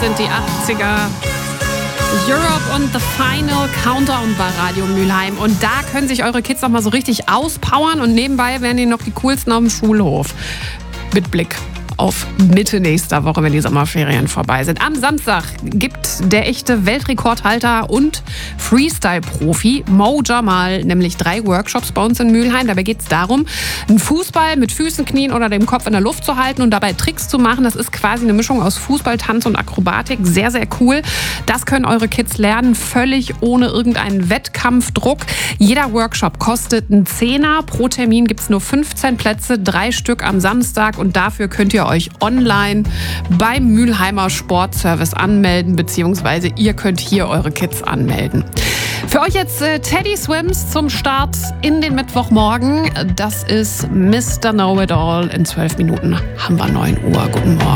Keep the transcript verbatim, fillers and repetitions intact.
sind die achtziger. Europe und The Final Countdown bei Radio Mülheim. Und da können sich eure Kids noch mal so richtig auspowern und nebenbei werden die noch die coolsten auf dem Schulhof. Mit Blick auf Mitte nächster Woche, wenn die Sommerferien vorbei sind. Am Samstag gibt der echte Weltrekordhalter und Freestyle-Profi Mo Jamal nämlich drei Workshops bei uns in Mülheim. Dabei geht es darum, einen Fußball mit Füßen, Knien oder dem Kopf in der Luft zu halten und dabei Tricks zu machen. Das ist quasi eine Mischung aus Fußball, Tanz und Akrobatik. Sehr, sehr cool. Das können eure Kids lernen, völlig ohne irgendeinen Wettkampfdruck. Jeder Workshop kostet einen Zehner. Pro Termin gibt es nur fünfzehn Plätze, drei Stück am Samstag. Und dafür könnt ihr euch online beim Mülheimer Sportservice anmelden, beziehungsweise ihr könnt hier eure Kids anmelden. Für euch jetzt äh, Teddy Swims zum Start in den Mittwochmorgen. Das ist Mister Know-It-All. In zwölf Minuten haben wir neun Uhr. Guten Morgen.